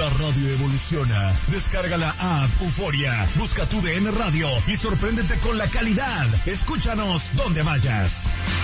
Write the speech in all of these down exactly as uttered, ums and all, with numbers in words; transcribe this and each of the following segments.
La radio evoluciona. Descarga la app Euforia, busca tu D N Radio y sorpréndete con la calidad. Escúchanos donde vayas.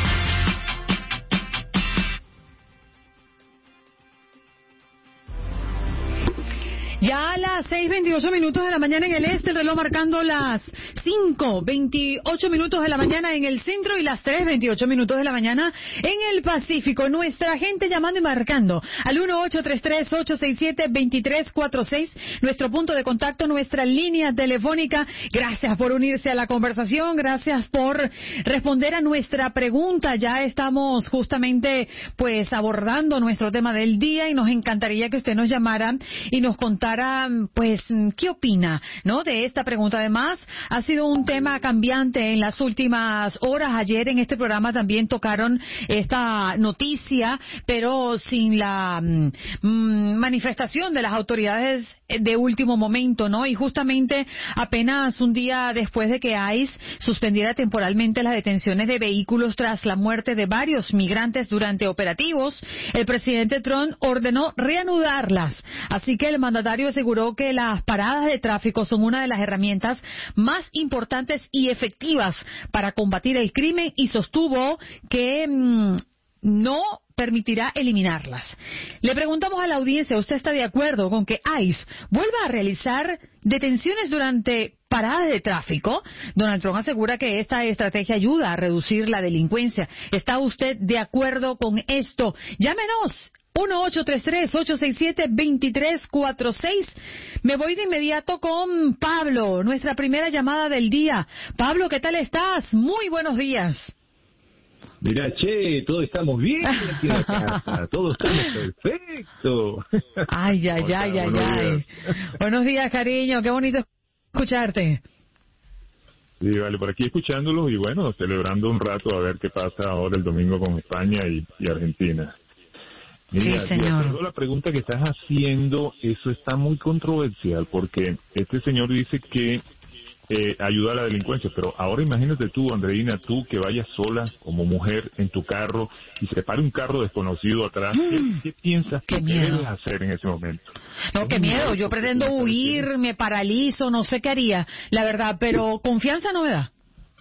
Ya a las seis veintiocho minutos de la mañana en el este, el reloj marcando las cinco veintiocho minutos de la mañana en el centro y las tres veintiocho minutos de la mañana en el Pacífico. Nuestra gente llamando y marcando al uno ocho tres tres, ocho seis siete, dos tres cuatro seis, nuestro punto de contacto, nuestra línea telefónica. Gracias por unirse a la conversación, gracias por responder a nuestra pregunta. Ya estamos justamente pues abordando nuestro tema del día y nos encantaría que usted nos llamara y nos contara pues qué opina, ¿no?, de esta pregunta. Además, ha sido un tema cambiante en las últimas horas. Ayer en este programa también tocaron esta noticia, pero sin la mm, manifestación de las autoridades de último momento, ¿no? Y justamente apenas un día después de que ICE suspendiera temporalmente las detenciones de vehículos tras la muerte de varios migrantes durante operativos, el presidente Trump ordenó reanudarlas. Así que el mandatario aseguró que las paradas de tráfico son una de las herramientas más importantes y efectivas para combatir el crimen y sostuvo que mmm, no permitirá eliminarlas. Le preguntamos a la audiencia, ¿usted está de acuerdo con que ICE vuelva a realizar detenciones durante paradas de tráfico? Donald Trump asegura que esta estrategia ayuda a reducir la delincuencia. ¿Está usted de acuerdo con esto? Llámenos. uno ocho tres tres, ocho seis siete, dos tres cuatro seis. Me voy de inmediato con Pablo, nuestra primera llamada del día. Pablo, ¿qué tal estás? Muy buenos días. Mirá, che, todos estamos bien aquí en la casa, todos estamos perfectos. Ay, ay, ay, ay, ay. Buenos días, cariño, qué bonito escucharte. Sí, vale, por aquí escuchándolos y bueno, celebrando un rato a ver qué pasa ahora el domingo con España y, y Argentina. Mira, sí, señor. La pregunta que estás haciendo, eso está muy controversial porque este señor dice que eh, ayuda a la delincuencia, pero ahora imagínate tú, Andreina, tú que vayas sola como mujer en tu carro y se pare un carro desconocido atrás, mm, ¿qué, qué piensas qué que miedo. debes hacer en ese momento? No, qué miedo, yo pretendo huir, me paralizo, no sé qué haría, la verdad, pero confianza no me da.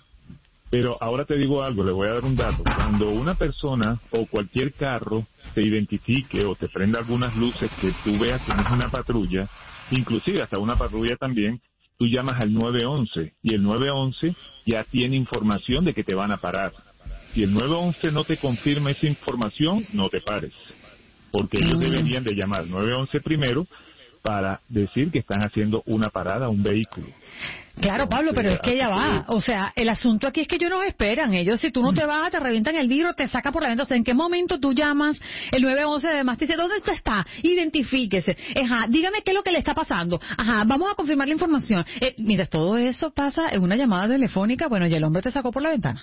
Pero ahora te digo algo, le voy a dar un dato. Cuando una persona o cualquier carro te identifique o te prenda algunas luces que tú veas que no es una patrulla, inclusive hasta una patrulla también, tú llamas al nueve once y el nueve once ya tiene información de que te van a parar. Si el nueve once no te confirma esa información, no te pares, porque ellos deberían de llamar nueve once primero para decir que están haciendo una parada a un vehículo. Claro, Pablo, pero es que ella va. O sea, el asunto aquí es que ellos nos esperan. Ellos, si tú no te vas, te revientan el vidrio, te sacan por la ventana. O sea, ¿en qué momento tú llamas el nueve once? Además te dice, ¿dónde usted está? Identifíquese. Ajá, dígame qué es lo que le está pasando. Ajá, vamos a confirmar la información. Eh, mira, todo eso pasa en una llamada telefónica. Bueno, y el hombre te sacó por la ventana.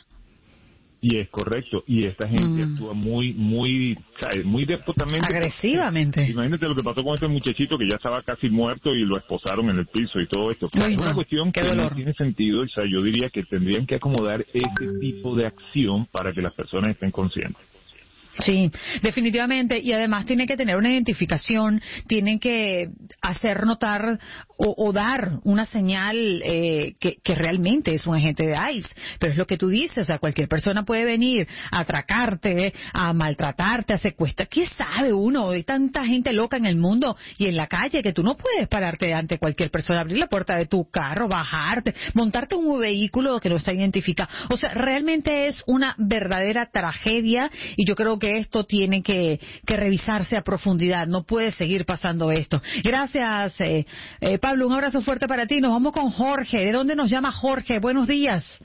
Y es correcto, y esta gente mm. actúa muy, muy, ¿sabes? Muy despotamente. Agresivamente. Imagínate lo que pasó con este muchachito que ya estaba casi muerto y lo esposaron en el piso y todo esto. Es una no, cuestión que dolor. no tiene sentido, o sea, yo diría que tendrían que acomodar ese tipo de acción para que las personas estén conscientes. Sí, definitivamente, y además tiene que tener una identificación, tienen que hacer notar o, o dar una señal eh, que, que realmente es un agente de ICE, pero es lo que tú dices, o sea, cualquier persona puede venir a atracarte, a maltratarte, a secuestrar, ¿qué sabe uno? Hay tanta gente loca en el mundo y en la calle que tú no puedes pararte ante cualquier persona, abrir la puerta de tu carro, bajarte, montarte en un vehículo que no está identificado, o sea, realmente es una verdadera tragedia y yo creo que que esto tiene que, que revisarse a profundidad, no puede seguir pasando esto. Gracias, eh, eh, Pablo, un abrazo fuerte para ti. Nos vamos con Jorge. ¿De dónde nos llama Jorge? Buenos días.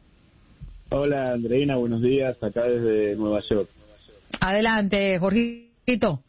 Hola, Andreina, buenos días, acá desde Nueva York. Adelante, Jorgito.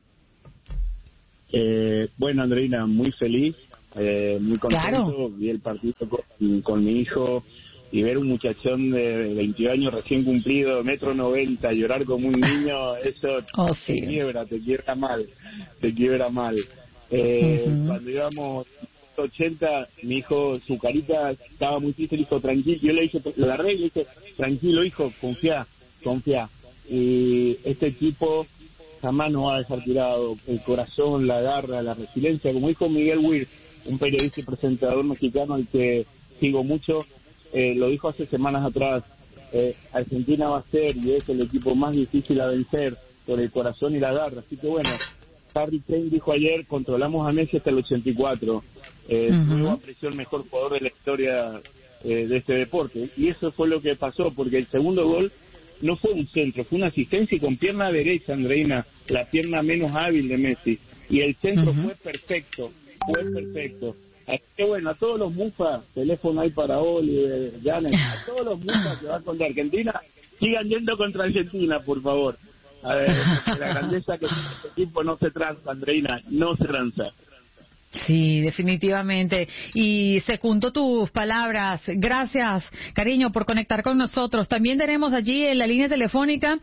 Eh, bueno, Andreina, muy feliz, eh, muy contento. Claro. Vi el partido con, con mi hijo. Y ver un muchachón de veintidós años recién cumplido, metro noventa, llorar como un niño, eso oh, sí. te quiebra, te quiebra mal, te quiebra mal. Eh, uh-huh. Cuando íbamos ochenta, mi hijo, su carita estaba muy triste, le dijo, tranquilo, yo le dije, lo agarré y le dije, tranquilo hijo, confía, confía. Y este equipo jamás nos va a dejar tirado. El corazón, la garra, la resiliencia, como dijo Miguel Weir, un periodista y presentador mexicano al que sigo mucho, eh, lo dijo hace semanas atrás, eh, Argentina va a ser y es el equipo más difícil a vencer por el corazón y la garra. Así que bueno, Harry Kane dijo ayer, controlamos a Messi hasta el ochenta y cuatro. Eh, uh-huh. Luego apreció el mejor jugador de la historia eh, de este deporte. Y eso fue lo que pasó, porque el segundo gol no fue un centro, fue una asistencia y con pierna derecha, Andreina, la pierna menos hábil de Messi. Y el centro uh-huh. fue perfecto, fue perfecto. Así que bueno, a todos los mufas, teléfono ahí para Oliver, Janet, a todos los mufas que van contra Argentina, sigan yendo contra Argentina, por favor. A ver, la grandeza que tiene este equipo no se tranza, Andreina, no se tranza. Sí, definitivamente. Y secundo tus palabras. Gracias, cariño, por conectar con nosotros. También tenemos allí en la línea telefónica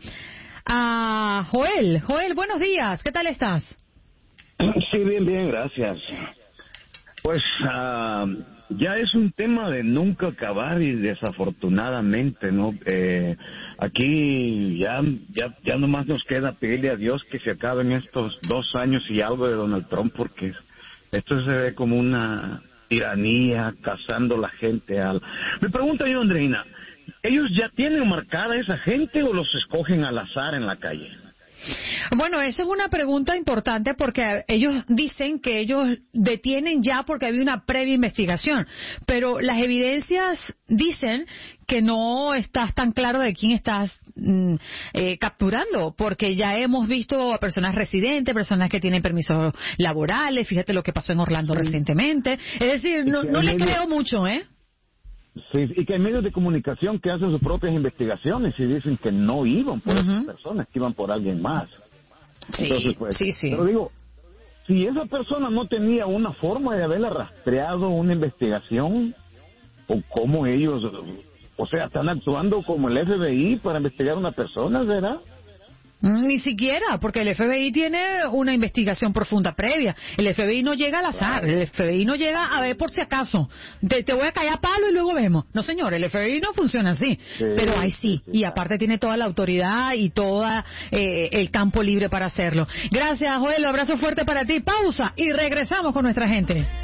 a Joel. Joel, buenos días. ¿Qué tal estás? Sí, bien, bien, gracias. Pues uh, ya es un tema de nunca acabar y desafortunadamente, ¿no? Eh, aquí ya, ya, ya nomás nos queda pedirle a Dios que se acaben estos dos años y algo de Donald Trump, porque esto se ve como una tiranía, cazando la gente. Al... Me pregunto yo, Andreina, ¿ellos ya tienen marcada esa gente o los escogen al azar en la calle? Bueno, esa es una pregunta importante porque ellos dicen que ellos detienen ya porque había una previa investigación, pero las evidencias dicen que no estás tan claro de quién estás mm, eh, capturando, porque ya hemos visto a personas residentes, personas que tienen permisos laborales, fíjate lo que pasó en Orlando sí. recientemente, es decir, no, no les creo mucho, ¿eh? Sí, y que hay medios de comunicación que hacen sus propias investigaciones y dicen que no iban por uh-huh. esas personas, que iban por alguien más. Sí, Entonces, pues, sí, sí. Pero digo, si esa persona no tenía una forma de haberla rastreado una investigación, o cómo ellos, o sea, están actuando como el F B I para investigar a una persona, ¿verdad? Ni siquiera, porque el F B I tiene una investigación profunda previa. El F B I no llega al azar, el F B I no llega a ver por si acaso. Te, te voy a callar palo y luego vemos. No, señor, el F B I no funciona así. Sí, pero ahí sí, sí, y aparte tiene toda la autoridad y todo eh, el campo libre para hacerlo. Gracias, Joel, abrazo fuerte para ti. Pausa y regresamos con nuestra gente.